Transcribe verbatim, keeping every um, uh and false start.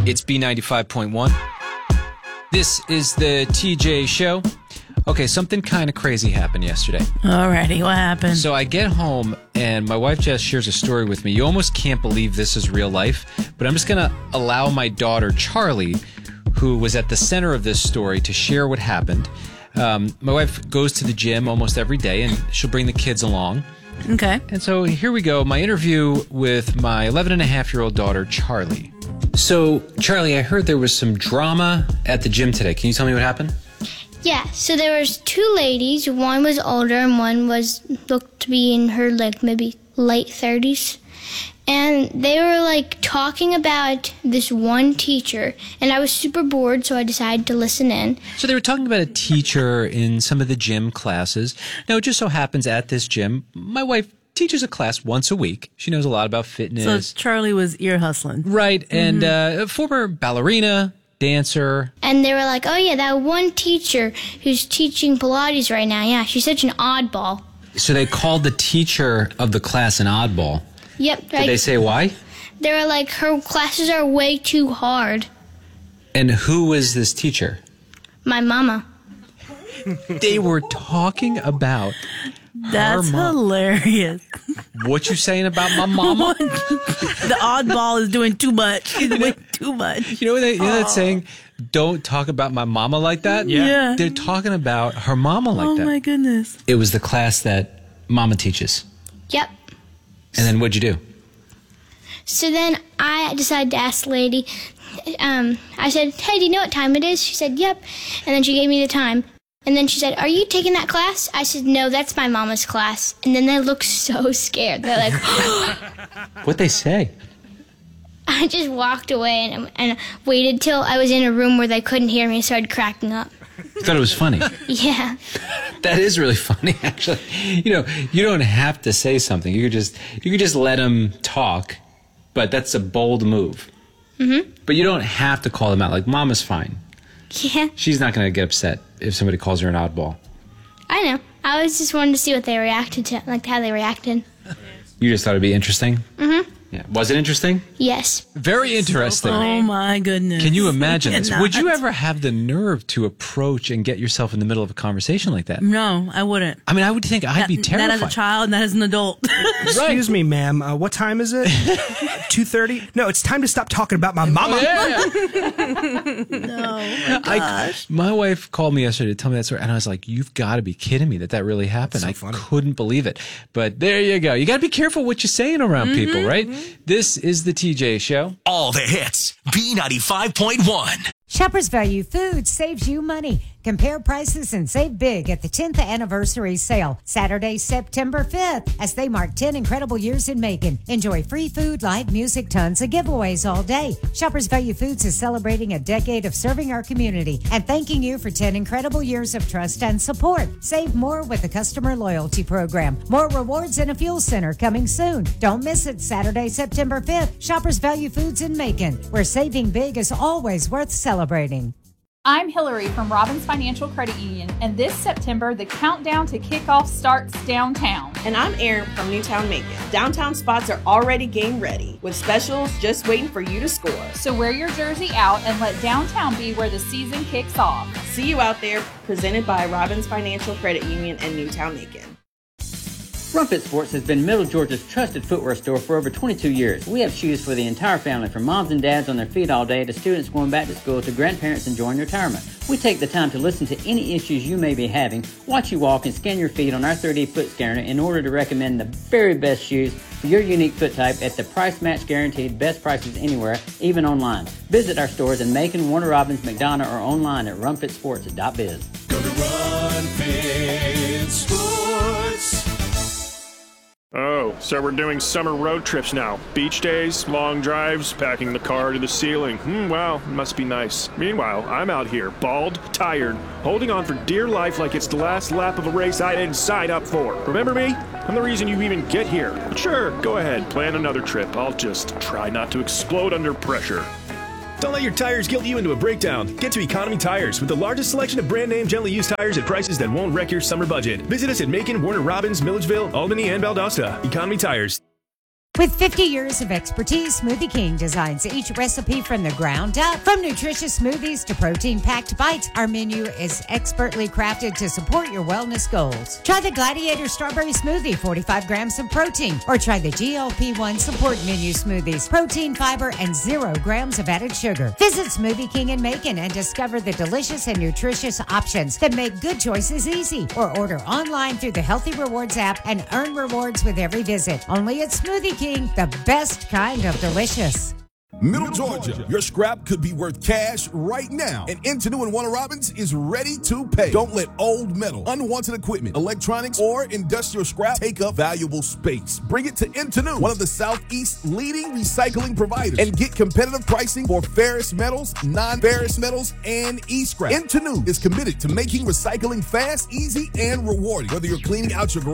It's B ninety-five point one. This is the T J Show. Okay, something kind of crazy happened yesterday. Alrighty, what happened? So I get home, and my wife Jess shares a story with me. You almost can't believe this is real life, but I'm just going to allow my daughter, Charlie, who was at the center of this story, to share what happened. Um, my wife goes to the gym almost every day, and she'll bring the kids along. Okay. And so here we go, my interview with my eleven and a half year old daughter, Charlie. So, Charlie, I heard there was some drama at the gym today. Can you tell me what happened? Yeah, so there was two ladies. One was older and one was looked to be in her like maybe late thirties. And they were like talking about this one teacher, and I was super bored, so I decided to listen in. So they were talking about a teacher in some of the gym classes. Now, it just so happens at this gym, my wife teaches a class once a week. She knows a lot about fitness. So Charlie was ear hustling. Right, and mm-hmm. uh, a former ballerina, dancer. And they were like, oh yeah, that one teacher who's teaching Pilates right now, yeah, she's such an oddball. So they called the teacher of the class an oddball. Yep. Did like, they say why? They were like, her classes are way too hard. And who was this teacher? My mama. They were talking about That's her mom. Hilarious. What you saying about my mama? The oddball is doing too much. She's doing too much. You know what they, you know that saying, don't talk about my mama like that? Yeah. yeah. They're talking about her mama like oh that. Oh my goodness. It was the class that mama teaches. Yep. And then what'd you do? So then I decided to ask the lady, um, I said, hey, do you know what time it is? She said, yep. And then she gave me the time. And then she said, are you taking that class? I said, no, that's my mama's class. And then they looked so scared. They're like, what'd they say? I just walked away and, and waited till I was in a room where they couldn't hear me and started cracking up. You thought it was funny? Yeah. That is really funny, actually. You know, you don't have to say something. You could just you could just let them talk, but that's a bold move. Mm-hmm. But you don't have to call them out. Like, Mama's fine. Yeah. She's not going to get upset if somebody calls her an oddball. I know. I was just wanting to see what they reacted to, like how they reacted. You just thought it'd be interesting? Mm-hmm. Yeah. Was it interesting? Yes. Very interesting. Oh, my goodness. Can you imagine this? Cannot. Would you ever have the nerve to approach and get yourself in the middle of a conversation like that? No, I wouldn't. I mean, I would think I'd not, be terrified. Not as a child, not as an adult. Excuse me, ma'am. Uh, what time is it? two thirty? No, it's time to stop talking about my mama. Yeah. No, my gosh. I, my wife called me yesterday to tell me that story, and I was like, you've got to be kidding me that that really happened. So I funny. couldn't believe it. But there you go. You got to be careful what you're saying around mm-hmm, people, right? Mm-hmm. This is the T J Show. All the hits. B ninety-five point one. Shoppers Value Foods saves you money. Compare prices and save big at the tenth anniversary sale, Saturday, September fifth, as they mark ten incredible years in Macon. Enjoy free food, live music, tons of giveaways all day. Shoppers Value Foods is celebrating a decade of serving our community and thanking you for ten incredible years of trust and support. Save more with the customer loyalty program. More rewards and a fuel center coming soon. Don't miss it, Saturday, September fifth. Shoppers Value Foods in Macon, where saving big is always worth celebrating. I'm Hillary from Robbins Financial Credit Union, and this September, the countdown to kickoff starts downtown. And I'm Erin from Newtown Macon. Downtown spots are already game ready, with specials just waiting for you to score. So wear your jersey out and let downtown be where the season kicks off. See you out there, presented by Robbins Financial Credit Union and Newtown Macon. Rumpet Sports has been Middle Georgia's trusted footwear store for over twenty-two years. We have shoes for the entire family, from moms and dads on their feet all day to students going back to school to grandparents enjoying retirement. We take the time to listen to any issues you may be having, watch you walk, and scan your feet on our thirty foot scanner in order to recommend the very best shoes for your unique foot type at the price match guaranteed best prices anywhere, even online. Visit our stores in Macon, Warner Robins, McDonough, or online at rumpet sports dot biz. Go to Rumpet Sports. Oh, so we're doing summer road trips now. Beach days, long drives, packing the car to the ceiling. Hmm, wow, must be nice. Meanwhile, I'm out here, bald, tired, holding on for dear life like it's the last lap of a race I didn't sign up for. Remember me? I'm the reason you even get here. But sure, go ahead, plan another trip. I'll just try not to explode under pressure. Don't let your tires guilt you into a breakdown. Get to Economy Tires with the largest selection of brand name gently used tires at prices that won't wreck your summer budget. Visit us at Macon, Warner Robins, Milledgeville, Albany, and Valdosta. Economy Tires. With fifty years of expertise, Smoothie King designs each recipe from the ground up. From nutritious smoothies to protein-packed bites, our menu is expertly crafted to support your wellness goals. Try the Gladiator Strawberry Smoothie, forty-five grams of protein, or try the G L P one Support Menu Smoothies, protein, fiber, and zero grams of added sugar. Visit Smoothie King in Macon and discover the delicious and nutritious options that make good choices easy. Or order online through the Healthy Rewards app and earn rewards with every visit. Only at Smoothie King, the best kind of delicious. Middle Georgia, your scrap could be worth cash right now. And Intenu and Warner Robins is ready to pay. Don't let old metal, unwanted equipment, electronics, or industrial scrap take up valuable space. Bring it to Intenu, one of the Southeast's leading recycling providers, and get competitive pricing for ferrous metals, non-ferrous metals, and e-scrap. Intenu is committed to making recycling fast, easy, and rewarding. Whether you're cleaning out your